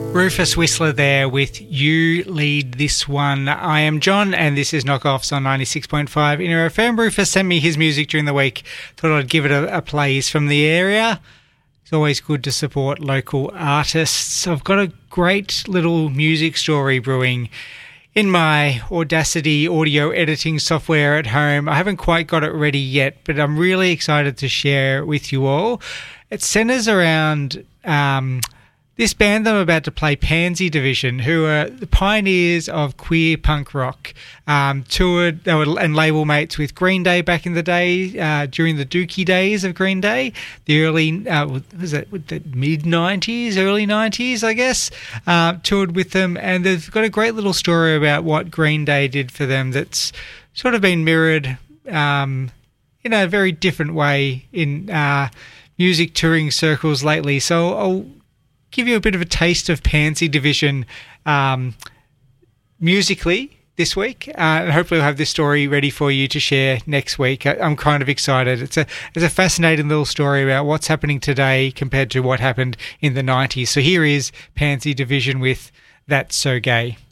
Rufus Whistler there with You Lead This One. I am John and this is Knockoffs on 96.5 Inner FM. Rufus sent me his music during the week. Thought I'd give it a play. He's from the area. It's always good to support local artists. I've got a great little music story brewing in my Audacity audio editing software at home. I haven't quite got it ready yet, but I'm really excited to share it with you all. It centres around this band that I'm about to play, Pansy Division, who are the pioneers of queer punk rock. Toured and label mates with Green Day back in the day, during the Dookie days of Green Day, the early, the mid-90s, early 90s, I guess. Toured with them, and they've got a great little story about what Green Day did for them that's sort of been mirrored in a very different way in music touring circles lately. So I'll give you a bit of a taste of Pansy Division musically this week, and hopefully we'll have this story ready for you to share next week. I'm kind of excited. It's a fascinating little story about what's happening today compared to what happened in the 90s. So here is Pansy Division with That's So Gay.